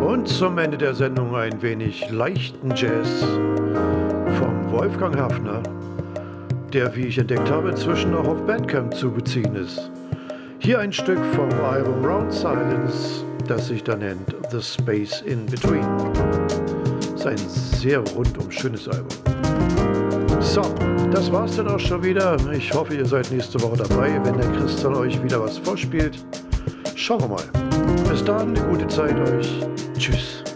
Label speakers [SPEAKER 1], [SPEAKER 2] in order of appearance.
[SPEAKER 1] Und zum Ende der Sendung ein wenig leichten Jazz vom Wolfgang Hafner, der, wie ich entdeckt habe, inzwischen auch auf Bandcamp zu beziehen ist. Hier ein Stück vom Album Round Silence, das sich da nennt The Space in Between. Das ist ein sehr rundum schönes Album. So, das war's dann auch schon wieder. Ich hoffe, ihr seid nächste Woche dabei, wenn der Christian euch wieder was vorspielt. Schauen wir mal. Bis dann, eine gute Zeit euch. Tschüss.